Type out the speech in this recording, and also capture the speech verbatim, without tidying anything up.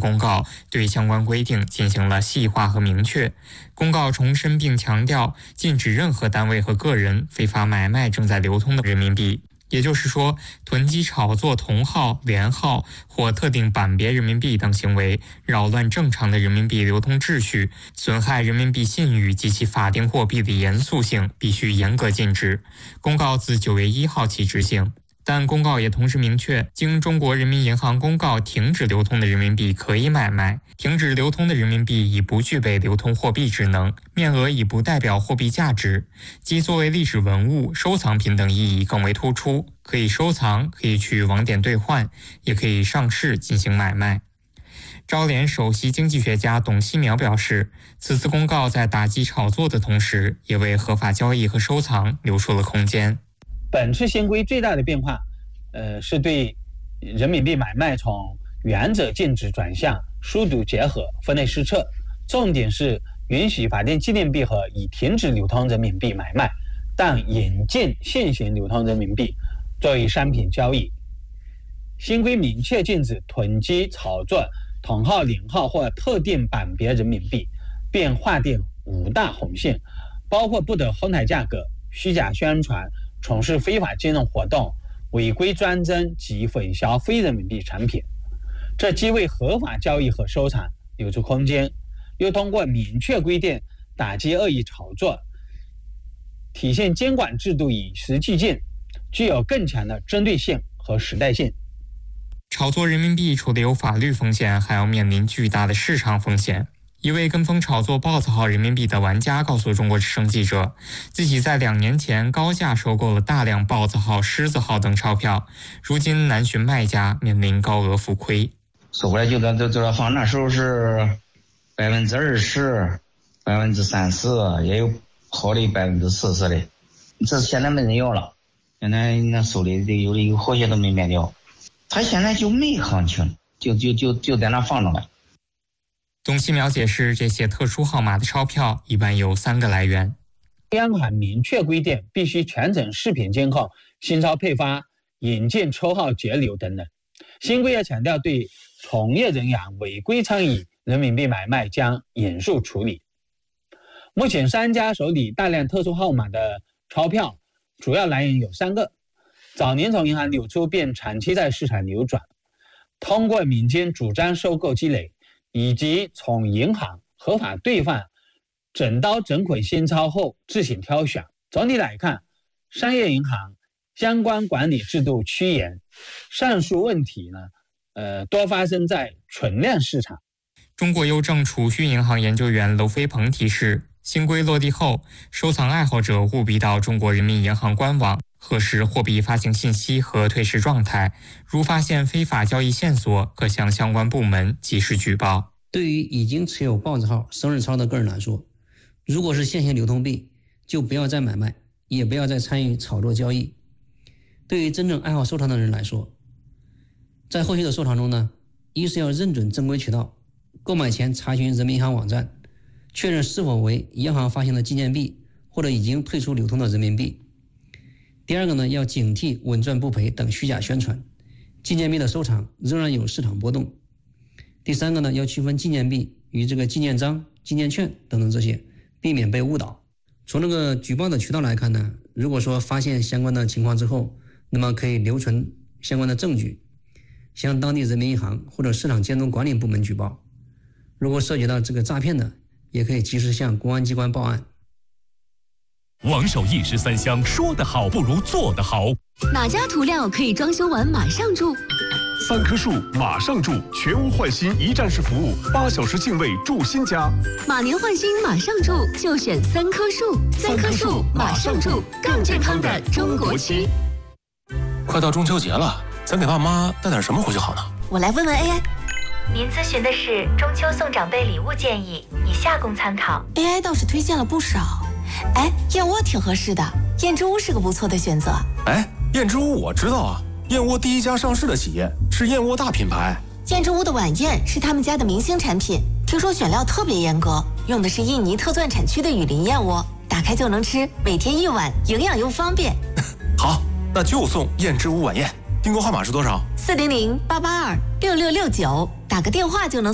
公告对相关规定进行了细化和明确。公告重申并强调，禁止任何单位和个人非法买卖正在流通的人民币。也就是说，囤积炒作同号、连号或特定版别人民币等行为，扰乱正常的人民币流通秩序，损害人民币信誉及其法定货币的严肃性，必须严格禁止。公告自九月一号起执行。但公告也同时明确，经中国人民银行公告停止流通的人民币可以买卖，停止流通的人民币已不具备流通货币职能，面额已不代表货币价值，即作为历史文物、收藏品等意义更为突出，可以收藏，可以去网点兑换，也可以上市进行买卖。招联首席经济学家董希苗表示，此次公告在打击炒作的同时，也为合法交易和收藏留出了空间。 本次新规最大的变化，呃，是对人民币买卖从原则禁止转向疏堵结合、分类施策，重点是允许法定纪念币和已停止流通人民币买卖，但引进现行流通人民币作为商品交易。新规明确禁止囤积炒作同号、连号或特定版别人民币，并划定五大红线，包括不得哄抬价格、虚假宣传、从事非法金融活动、违规专增及混淆非人民币产品。这既为合法交易和收藏留出空间，又通过明确规定打击恶意炒作，体现监管制度与时俱进，具有更强的针对性和时代性。 炒作人民币除了有法律风险，还要面临巨大的市场风险。一位跟风炒作豹子号人民币的玩家告诉中国之声记者，自己在两年前高价收购了大量豹子号、狮子号等钞票，如今难寻卖家，面临高额浮亏。 收回来就在就在放，那时候是百分之二十、百分之三十，也有好的百分之四十的。这现在没人要了，现在那手里的有的有好些都没卖掉，他现在就没行情，就就就就在那放着了。 董希苗解释，这些特殊号码的钞票一般有三个来源。 央行明确规定必须全程视频监控新钞配发、引进抽号截流等等。新规也强调，对从业人员违规参与人民币买卖将严肃处理。目前商家手里大量特殊号码的钞票主要来源有三个：早年从银行流出并长期在市场流转，通过民间主张收购积累，以及从银行合法兑换整刀整捆新钞后自行挑选。总体来看，商业银行相关管理制度趋严，上述问题呢，呃，多发生在存量市场。 中国邮政储蓄银行研究员娄飞鹏提示，新规落地后，收藏爱好者务必到中国人民银行官网核实货币发行信息和退市状态，如发现非法交易线索，可向相关部门及时举报。 对于已经持有豹子号、生日钞的个人来说，如果是现行流通币，就不要再买卖，也不要再参与炒作交易。对于真正爱好收藏的人来说，在后续的收藏中呢，一是要认准正规渠道，购买前查询人民银行网站，确认是否为银行发行的纪念币或者已经退出流通的人民币。第二个呢，要警惕稳赚不赔等虚假宣传，纪念币的收藏仍然有市场波动。第三个呢，要区分纪念币与这个纪念章、纪念券等等这些，避免被误导。从那个举报的渠道来看呢，如果说发现相关的情况之后，那么可以留存相关的证据，向当地人民银行或者市场监督管理部门举报。如果涉及到这个诈骗的，也可以及时向公安机关报案。 王守义十三香，说得好不如做得好。 哪家涂料可以装修完马上住？ 三棵树马上住，全屋换新一站式服务，八小时净位住新家。 马年换新马上住，就选三棵树。三棵树马上住，更健康的中国区。 快到中秋节了，咱给爸妈带点什么回去好呢？ 我来问问 A I。 您咨询的是中秋送长辈礼物建议，以下供参考。 A I 倒是推荐了不少。哎，燕窝挺合适的，燕之屋是个不错的选择。 哎，燕之屋我知道啊，燕窝第一家上市的企业，是燕窝大品牌。 燕之屋的晚宴是他们家的明星产品，听说选料特别严格，用的是印尼特钻产区的雨林燕窝，打开就能吃，每天一碗，营养又方便。 好，那就送燕之屋晚宴。订购号码是多少？ 四零零八八二六六六九，打个电话就能。